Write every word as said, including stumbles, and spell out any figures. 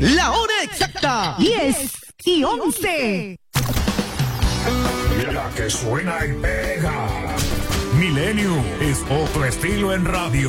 La hora exacta, diez y once. La que suena y pega. Milenio es otro estilo en radio.